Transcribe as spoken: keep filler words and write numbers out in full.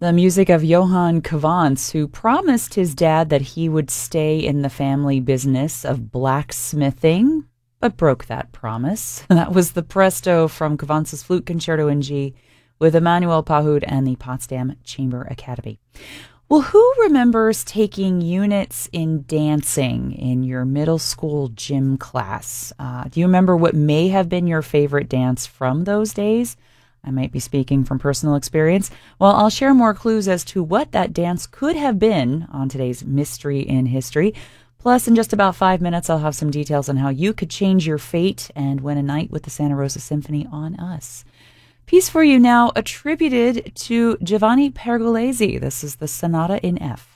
The music of Johann Kavantz, who promised his dad that he would stay in the family business of blacksmithing, but broke that promise. That was the Presto from Kavantz's Flute Concerto in G with Emmanuel Pahud and the Potsdam Chamber Academy. Well, who remembers taking units in dancing in your middle school gym class? Uh, do you remember what may have been your favorite dance from those days? I might be speaking from personal experience. Well, I'll share more clues as to what that dance could have been on today's Mystery in History. Plus, in just about five minutes, I'll have some details on how you could change your fate and win a night with the Santa Rosa Symphony on us. Piece for you now attributed to Giovanni Pergolesi. This is the Sonata in F.